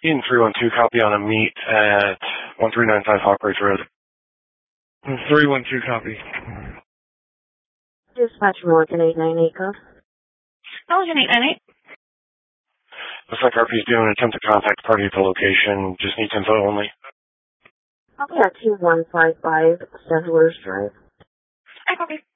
Eden 312, copy on a meet at 1395 Hawk Ridge Road. 312, copy. Dispatch Milligan 898, code. Milligan 898. Looks like RP's doing an attempt to contact party at the location. Just needs info only. Copy at 2155 Settlers Drive. I copy.